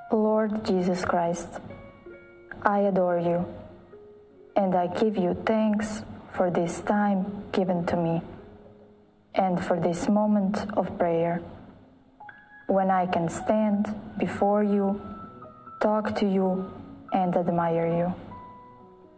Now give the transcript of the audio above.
Lord Jesus Christ, I adore you, and I give you thanks for this time given to me, and for this moment of prayer, when I can stand before you, talk to you, and admire you.